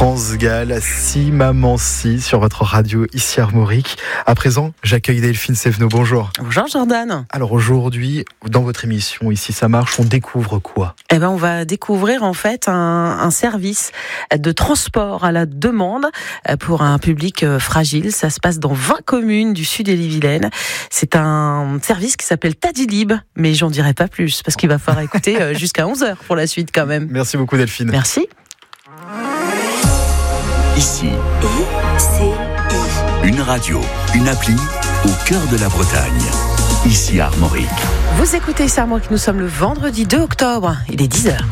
France Gall, Si Maman Si sur votre radio ici Armorique. À présent, j'accueille Delphine Sévenot. Bonjour. Bonjour Jordan. Alors aujourd'hui, dans votre émission Ici ça marche, on découvre quoi ? On va découvrir en fait un service de transport à la demande pour un public fragile. Ça se passe dans 20 communes du sud Ille-et-Vilaine. C'est un service qui s'appelle Tadilib, mais j'en dirai pas plus parce qu'il va falloir écouter jusqu'à 11h pour la suite quand même. Merci beaucoup Delphine. Merci. Ici, une radio, une appli au cœur de la Bretagne. Ici Armorique. Vous écoutez Ici Armorique, nous sommes le vendredi 2 octobre, il est 10h.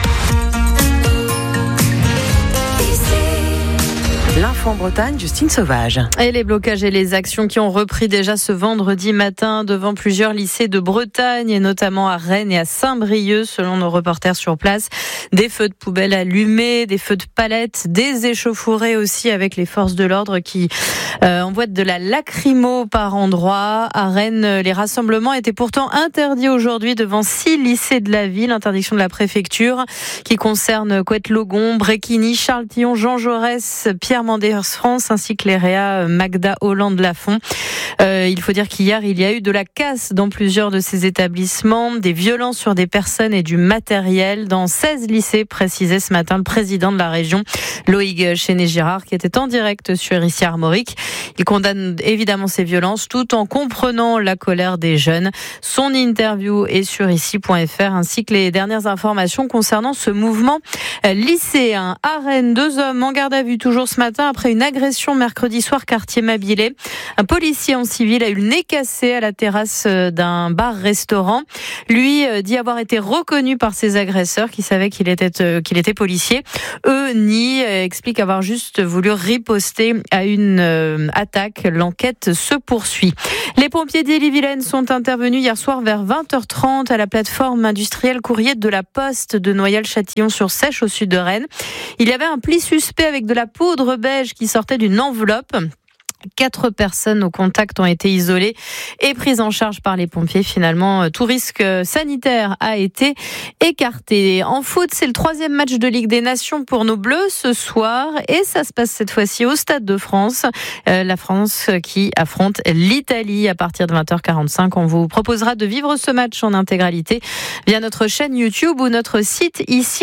L'info en Bretagne, Justine Sauvage. Et les blocages et les actions qui ont repris déjà ce vendredi matin devant plusieurs lycées de Bretagne et notamment à Rennes et à Saint-Brieuc selon nos reporters sur place. Des feux de poubelle allumés, des feux de palettes, des échauffourées aussi avec les forces de l'ordre qui envoient de la lacrymo par endroits. À Rennes, les rassemblements étaient pourtant interdits aujourd'hui devant 6 lycées de la ville. Interdiction de la préfecture qui concerne Couette-Logon, Bréquigny, Charles-Tillon, Jean Jaurès, Pierre Mendès France ainsi que les réa Magda Hollande-Lafont. Il faut dire qu'hier, il y a eu de la casse dans plusieurs de ces établissements, des violences sur des personnes et du matériel dans 16 lycées, précisait ce matin le président de la région, Loïc Chéné-Girard, qui était en direct sur Ici Armorique. Il condamne évidemment ces violences tout en comprenant la colère des jeunes. Son interview est sur ici.fr ainsi que les dernières informations concernant ce mouvement lycéen. À Rennes, 2 hommes en garde à vue toujours ce matin après une agression mercredi soir quartier Mabilé. Un policier en civil a eu le nez cassé à la terrasse d'un bar-restaurant. Lui dit avoir été reconnu par ses agresseurs qui savaient qu'il était policier. Eux nient, expliquent avoir juste voulu riposter à une attaque. L'enquête se poursuit. Les pompiers d'Ille-et-Vilaine sont intervenus hier soir vers 20h30 à la plateforme industrielle courrier de la Poste de Noyal-Châtillon-sur-Seiche au sud de Rennes. Il y avait un pli suspect avec de la poudre beige qui sortait d'une enveloppe. 4 personnes au contact ont été isolées et prises en charge par les pompiers. Finalement, tout risque sanitaire a été écarté. En foot, c'est le 3e match de Ligue des Nations pour nos Bleus ce soir et ça se passe cette fois-ci au Stade de France. La France qui affronte l'Italie à partir de 20h45. On vous proposera de vivre ce match en intégralité via notre chaîne YouTube ou notre site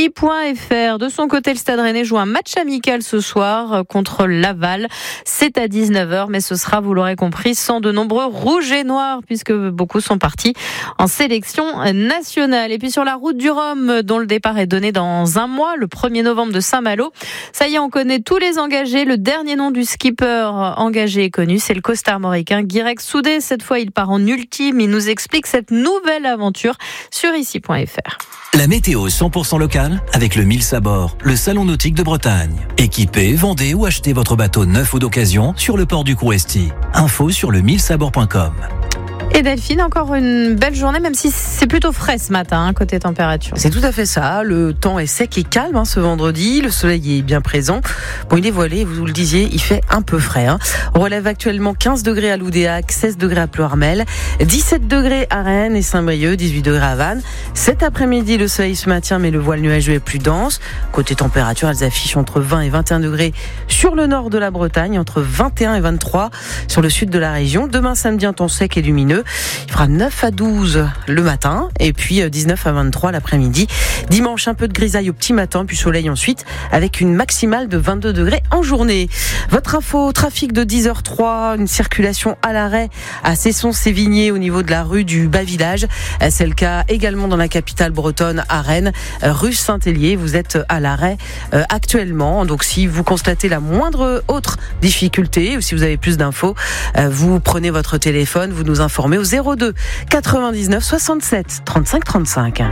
ici.fr. De son côté, le Stade Rennais joue un match amical ce soir contre Laval. C'est à 19h. Mais ce sera, vous l'aurez compris, sans de nombreux rouges et noirs puisque beaucoup sont partis en sélection nationale. Et puis sur la route du Rhum, dont le départ est donné dans un mois, le 1er novembre de Saint-Malo. Ça y est, on connaît tous les engagés. Le dernier nom du skipper engagé est connu, c'est le costard armoricain Guirec Soudé. Cette fois, il part en ultime. Il nous explique cette nouvelle aventure sur ici.fr. La météo 100% locale avec le 1000 Sabord, le salon nautique de Bretagne. Équipez, vendez ou achetez votre bateau neuf ou d'occasion sur le port du Couresti. Info sur le 1000sabord.com. Et Delphine, encore une belle journée, même si c'est plutôt frais ce matin, côté température. C'est tout à fait ça. Le temps est sec et calme ce vendredi. Le soleil est bien présent. Bon, il est voilé, vous le disiez, il fait un peu frais. On relève actuellement 15 degrés à Loudéac, 16 degrés à Ploërmel, 17 degrés à Rennes et Saint-Brieuc, 18 degrés à Vannes. Cet après-midi, le soleil se maintient, mais le voile nuageux est plus dense. Côté température, elles affichent entre 20 et 21 degrés sur le nord de la Bretagne, entre 21 et 23 sur le sud de la région. Demain, samedi, un temps sec et lumineux. Il fera 9 à 12 le matin et puis 19 à 23 l'après-midi. Dimanche, un peu de grisaille au petit matin, puis soleil ensuite, avec une maximale de 22 degrés en journée. Votre info, trafic de 10h03, une circulation à l'arrêt à Cesson-Sévigné au niveau de la rue du Bas-Village. C'est le cas également dans la capitale bretonne à Rennes, rue Saint-Hélier. Vous êtes à l'arrêt actuellement. Donc si vous constatez la moindre autre difficulté ou si vous avez plus d'infos, vous prenez votre téléphone, vous nous informez au 02 99 67 35 35.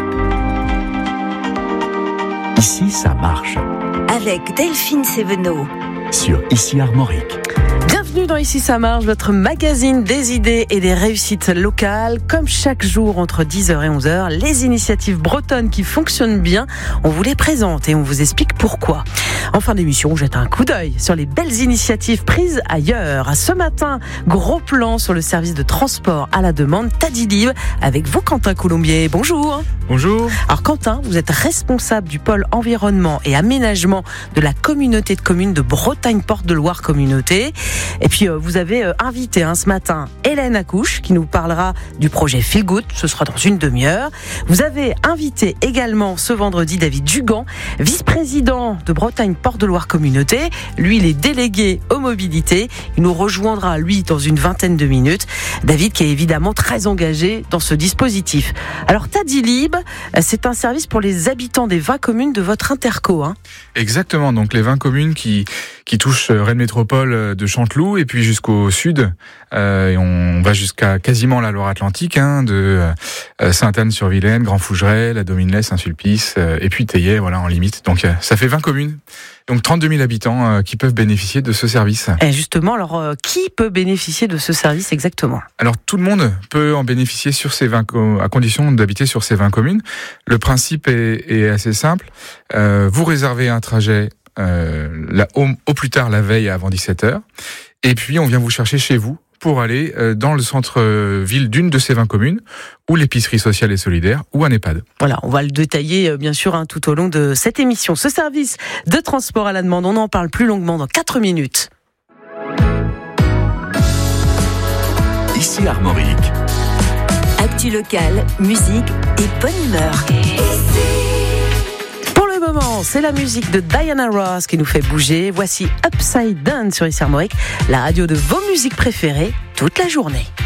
Ici, ça marche. Avec Delphine Sévenot. Sur Ici Armorique. Bienvenue Bienvenue dans Ici ça marche, votre magazine des idées et des réussites locales. Comme chaque jour entre 10h et 11h, les initiatives bretonnes qui fonctionnent bien, on vous les présente et on vous explique pourquoi. En fin d'émission, on jette un coup d'œil sur les belles initiatives prises ailleurs. Ce matin, gros plan sur le service de transport à la demande Tadilib avec vous Quentin Coulombier. Bonjour. Bonjour. Alors Quentin, vous êtes responsable du pôle environnement et aménagement de la communauté de communes de Bretagne Porte de Loire Communauté. Et puis vous avez invité ce matin Hélène Accouche qui nous parlera du projet Feel Good, ce sera dans une demi-heure. Vous avez invité également ce vendredi David Dugan, vice-président de Bretagne Porte de Loire Communauté. Lui, il est délégué aux mobilités. Il nous rejoindra, lui, dans une vingtaine de minutes. David qui est évidemment très engagé dans ce dispositif. Alors Tadilib, c'est un service pour les habitants des 20 communes de votre interco. Exactement, donc les 20 communes qui touchent Rennes Métropole de Chanteloup et puis jusqu'au sud. Et on va jusqu'à quasiment la Loire-Atlantique, de Sainte-Anne-sur-Vilaine, Grand-Fougeray, la Dominelay, Saint-Sulpice, et puis Théier, voilà, en limite. Donc ça fait 20 communes. Donc 32 000 habitants qui peuvent bénéficier de ce service. Et justement, alors qui peut bénéficier de ce service exactement ? Alors tout le monde peut en bénéficier sur ces 20 à condition d'habiter sur ces 20 communes. Le principe est assez simple. Vous réservez un trajet au plus tard la veille avant 17h, et puis on vient vous chercher chez vous pour aller dans le centre-ville d'une de ces 20 communes, ou l'épicerie sociale et solidaire, ou un EHPAD. Voilà, on va le détailler bien sûr tout au long de cette émission. Ce service de transport à la demande, on en parle plus longuement dans 4 minutes. Ici Armorique. Actu locale, musique et bonne humeur. Pour le moment, c'est la musique de Diana Ross qui nous fait bouger. Voici Upside Down sur Ici Armorique, la radio de vos musiques préférées toute la journée.